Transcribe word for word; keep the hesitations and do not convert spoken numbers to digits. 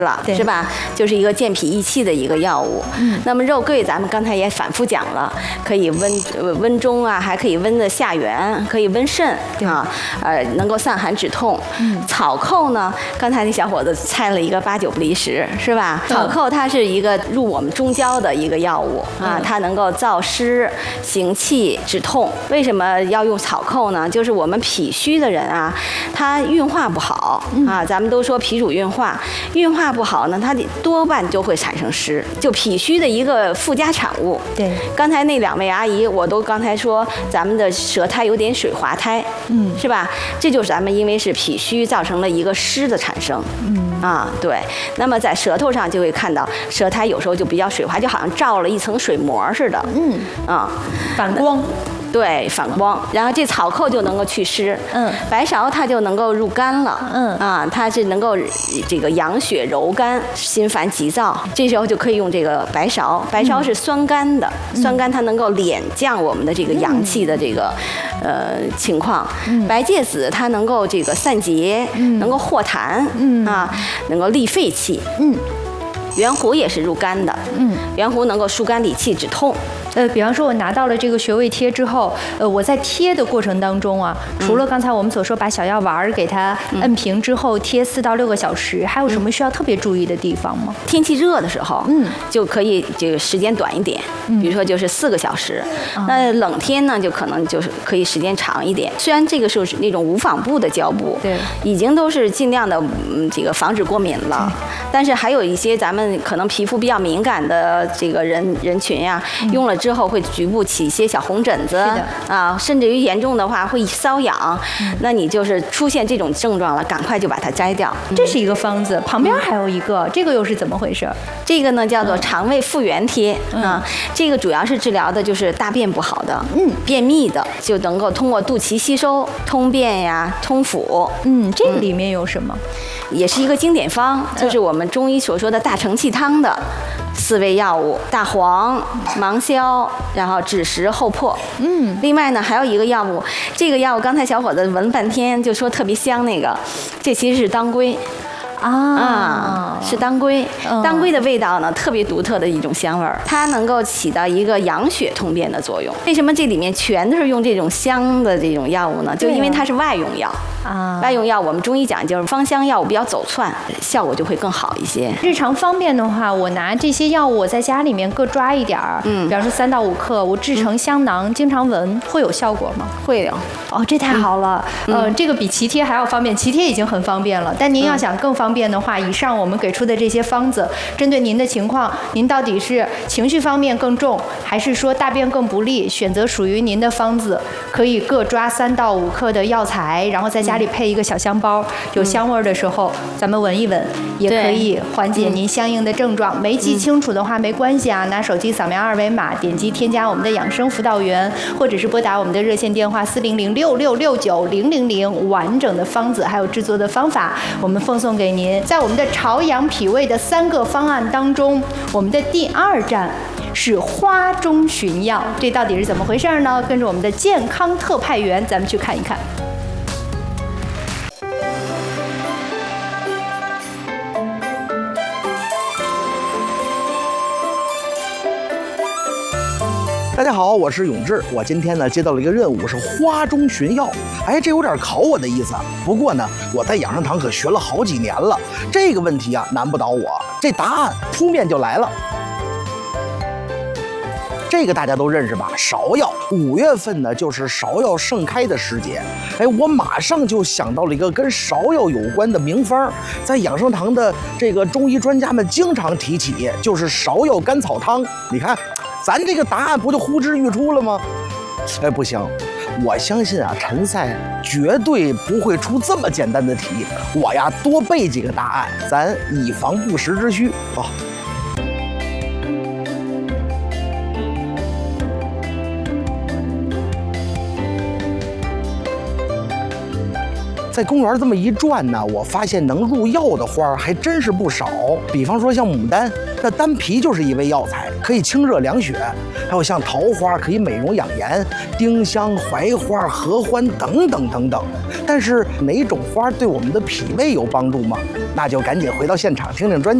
了，是吧？就是一个健脾益气的一个药物。嗯，那么肉桂咱们刚才也反复讲了，可以温温中啊，还可以温的下元，可以温肾啊，呃，能够散寒止痛。嗯，草寇呢，刚才那小伙子猜了一个八九不离十，是吧？草寇它是一个入我们中焦的一个药物啊，它能够燥湿、行气、止痛。为什么要用草寇呢？就是我们脾虚的人啊，他运化不好啊，咱们都说脾主运化，运化不好呢，它多半就会产生湿，就脾虚的一个附加产物。 对， 刚才那两位阿姨，我都刚才说咱们的舌苔有点水滑苔，嗯，是吧？这就是咱们因为是脾虚造成了一个湿的产生，嗯啊，对。那么在舌头上就会看到舌苔有时候就比较水滑，就好像罩了一层水膜似的，嗯啊， 反光。 对，反光，然后这草寇就能够祛湿，嗯，白芍它就能够入肝了，嗯啊，它是能够这个养血柔肝，心烦急躁，这时候就可以用这个白芍，白芍是酸甘的，嗯、酸甘它能够敛降我们的这个阳气的这个、嗯、呃情况，嗯、白芥子它能够这个散结，嗯、能够化痰，嗯啊，能够利肺气，嗯，圆胡也是入肝的，嗯，圆胡能够疏肝理气止痛。 呃，比方说，我拿到了这个穴位贴之后，呃，我在贴的过程当中啊，除了刚才我们所说把小药丸儿给它摁平之后贴四到六个小时，还有什么需要特别注意的地方吗？ 天气热的时候，嗯，就可以这个时间短一点，比如说就是四个小时。嗯、那冷天呢，就可能就是可以时间长一点。虽然这个是那种无纺布的胶布， 对， 已经都是尽量的嗯这个防止过敏了，但是还有一些咱们可能皮肤比较敏感的这个人人群呀、啊，嗯、用了之后会局部起一些小红疹子啊，甚至于严重的话会瘙痒，嗯、那你就是出现这种症状了，赶快就把它摘掉。 这是一个方子，旁边还有一个，嗯、这个又是怎么回事？ 这个呢叫做肠胃复原贴、嗯、啊，这个主要是治疗的就是大便不好的，嗯，便秘的，就能够通过肚脐吸收通便呀、通腑。 嗯，这个里面有什么？ 嗯、也是一个经典方，就是我们中医所说的大承气汤的四味药物：大黄、芒硝，然后枳实、厚朴。嗯，另外呢还有一个药物，这个药物刚才小伙子闻半天就说特别香，那个这其实是当归。啊, 啊，是当归。嗯、当归的味道呢，特别独特的一种香味儿，它能够起到一个养血通便的作用。为什么这里面全都是用这种香的这种药物呢？就因为它是外用药啊。外用药我们中医讲就是芳香药物比较走窜，效果就会更好一些。 日常方便的话，我拿这些药物我在家里面各抓一点儿，嗯，比方说三到五克，我制成香囊，嗯、经常闻，会有效果吗？ 会有。 哦，这太好了。嗯、呃，这个比脐贴还要方便，脐贴已经很方便了，但您要想更方便。方便的话，以上我们给出的这些方子，针对您的情况，您到底是情绪方面更重，还是说大便更不利，选择属于您的方子，可以各抓三到五克的药材，然后在家里配一个小香包，有香味的时候，咱们闻一闻，也可以缓解您相应的症状。没记清楚的话没关系啊，拿手机扫描二维码，点击添加我们的养生辅导员，或者是拨打我们的热线电话四零零六六六九零零零，完整的方子还有制作的方法，我们奉送给您。在我们的朝阳脾胃的三个方案当中，我们的第二站是花中寻药，这到底是怎么回事呢？跟着我们的健康特派员，咱们去看一看。 大家好，我是永志。我今天呢接到了一个任务，是花中寻药。哎，这有点考我的意思。不过呢，我在养生堂可学了好几年了，这个问题啊难不倒我，这答案扑面就来了。这个大家都认识吧？芍药，五月份呢就是芍药盛开的时节。哎，我马上就想到了一个跟芍药有关的名方，在养生堂的这个中医专家们经常提起，就是芍药甘草汤。你看。咱这个答案不就呼之欲出了吗？哎，不行，我相信啊，陈赛绝对不会出这么简单的题。我呀，多背几个答案，咱以防不时之需啊。 在公园这么一转呢，我发现能入药的花还真是不少。比方说像牡丹，那丹皮就是一味药材，可以清热凉血；还有像桃花，可以美容养颜；丁香、槐花、合欢等等等等。但是哪种花对我们的脾胃有帮助吗？那就赶紧回到现场听听专家。